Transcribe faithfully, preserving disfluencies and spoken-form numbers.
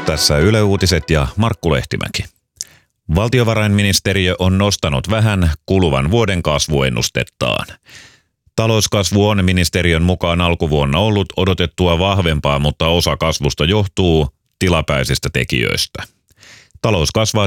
Tässä Yle Uutiset ja Markku Lehtimäki. Valtiovarainministeriö on nostanut vähän kuluvan vuoden kasvuennustettaan. Talouskasvu on ministeriön mukaan alkuvuonna ollut odotettua vahvempaa, mutta osa kasvusta johtuu tilapäisistä tekijöistä. Talous kasvaa